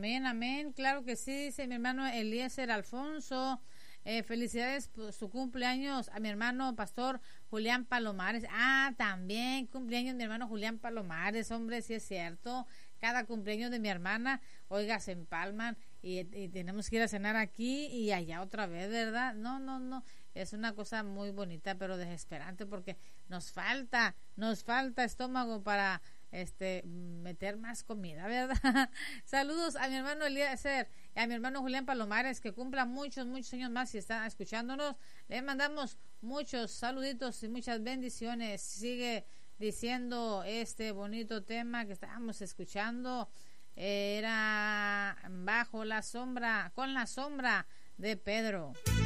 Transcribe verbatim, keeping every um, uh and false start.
amén, amén. Claro que sí, dice mi hermano Eliezer Alfonso. Eh, felicidades por su cumpleaños a mi hermano pastor Julián Palomares. Ah, también cumpleaños mi hermano Julián Palomares, hombre, sí es cierto. Cada cumpleaños de mi hermana, oiga, se empalman y, y tenemos que ir a cenar aquí y allá otra vez, ¿verdad? No, no, no, es una cosa muy bonita, pero desesperante porque nos falta, nos falta estómago para este meter más comida, ¿verdad? Saludos a mi hermano Eliezer y a mi hermano Julián Palomares, que cumplan muchos, muchos años más y están escuchándonos. Le mandamos muchos saluditos y muchas bendiciones. Sigue diciendo este bonito tema que estábamos escuchando, era Bajo la sombra, con la sombra de Pedro.